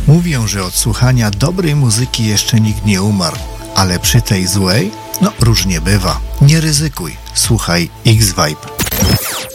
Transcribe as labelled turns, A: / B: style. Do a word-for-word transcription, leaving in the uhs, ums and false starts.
A: Mówią, że od słuchania dobrej muzyki jeszcze nikt nie umarł, ale przy tej złej, no różnie bywa. Nie ryzykuj, słuchaj X-Vibe.